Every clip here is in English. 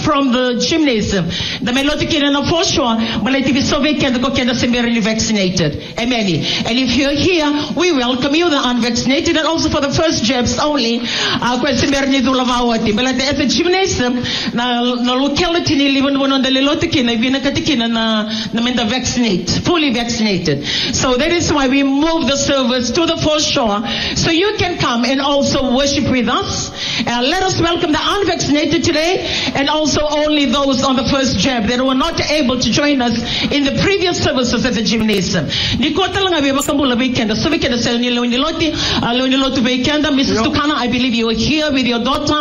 from the gymnasium. The melodic in the foreshore, but let it be so vacant the cook and the vaccinated. Amen. And if you're here, we welcome you, the unvaccinated, and also for the first jabs only. But at the gymnasium, the locality even on the Lelotikin, the vaccinate, fully vaccinated. So that is why we move the service to the foreshore, so you can come and also worship with us. Let us welcome the unvaccinated today, and also only those on the first jab that were not able to join us in the previous services at the gymnasium. Mrs. Tukana, I believe you are here with your daughter.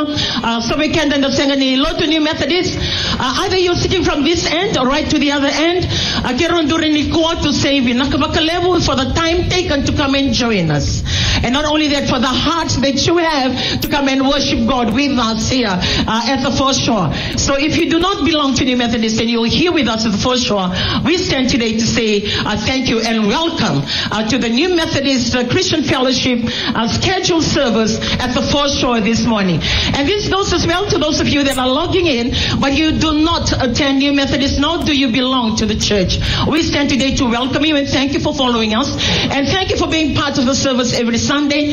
New Methodist. Either you're sitting from this end or right to the other end. To save for the time taken to come and join us. And not only that, for the heart that you have to come and worship God with us here at the foreshore. So if you do not belong to New Methodist and you're here with us at the foreshore, we stand today to say thank you and welcome to the New Methodist Christian Fellowship scheduled service at the foreshore this morning. And this goes as well to those of you that are logging in, but you do not attend New Methodist, nor do you belong to the church. We stand today to welcome you and thank you for following us, and thank you for being part of the service every Sunday.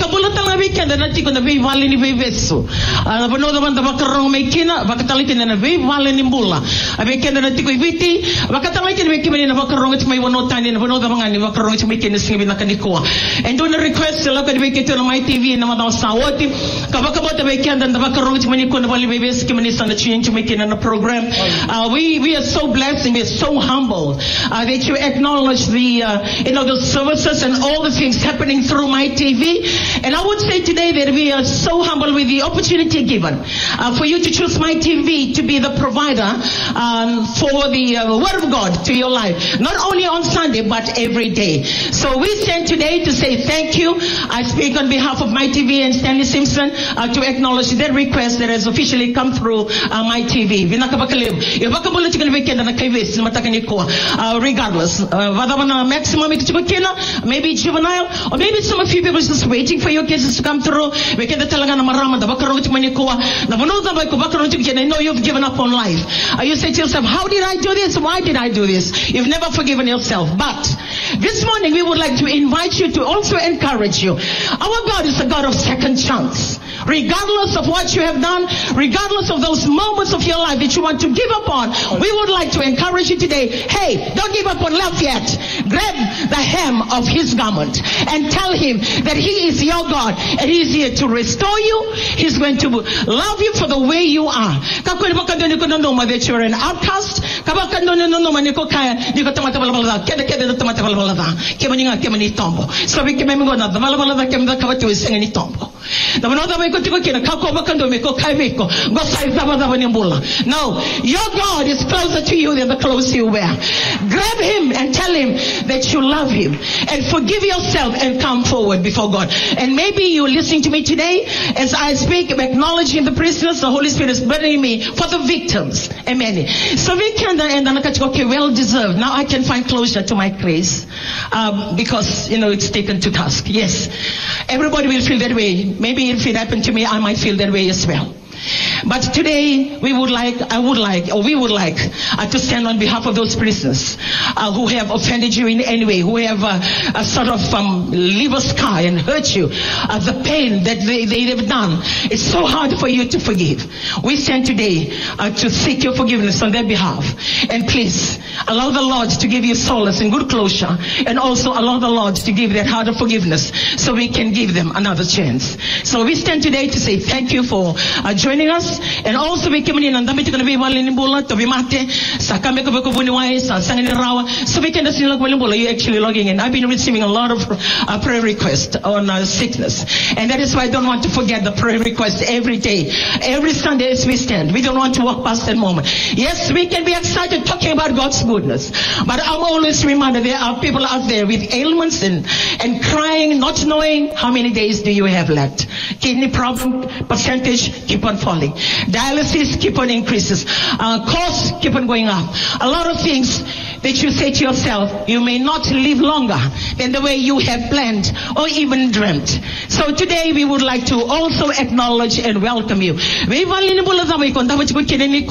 And doing a request to look at my TV and the program. We are so blessed and we are so humble that you acknowledge the services and all the things happening through my TV. And I would say today that we are so humble with the opportunity given for you to choose my TV to be the provider for the Word of God to your life, not only on Sunday but every day. So we stand today to say thank you. I speak on behalf of my TV and Stanley Simpson to acknowledge that request that has officially come through my TV. Regardless, maximum maybe juvenile, or maybe some of you people just waiting for your cases to come through. I know you've given up on life. You say to yourself, how did I do this? Why did I do this? You've never forgiven yourself. But this morning we would like to invite you to also encourage you. Our God is a God of second chance. Regardless of what you have done, regardless of those moments of your life that you want to give up on, we would like to encourage you today. Hey, don't give up on love yet. Grab the hem of his garment and tell him that he is your God and he is here to restore you. He's going to love you for the way you are. That you're an outcast. So we can no, your God is closer to you than the clothes you wear. Grab him and tell him that you love him and forgive yourself and come forward before God. And maybe you're listening to me today as I speak, acknowledging the prisoners. The Holy Spirit is burdening me for the victims. Amen. So we can okay, well deserved. Now I can find closure to my case because it's taken to task. Yes, everybody will feel that way. Maybe if it happened to me, I might feel that way as well. But today we would like to stand on behalf of those prisoners who have offended you in any way, who have sort of leave a scar and hurt you. The pain that they have done, it's so hard for you to forgive. We stand today to seek your forgiveness on their behalf. And please allow the Lord to give you solace and good closure, and also allow the Lord to give that heart of forgiveness so we can give them another chance. So we stand today to say thank you for joining us. And also we came in and so we can you're actually logging in. I've been receiving a lot of prayer requests on sickness, and that is why I don't want to forget the prayer requests every day, every Sunday as we stand. We don't want to walk past that moment. Yes, we can be excited talking about God's goodness, but I'm always reminded there are people out there with ailments and crying, not knowing how many days do you have left. Kidney problem percentage keep on falling. Dialysis keep on increases. Costs keep on going up. A lot of things that you say to yourself, you may not live longer than the way you have planned or even dreamt. So today we would like to also acknowledge and welcome you.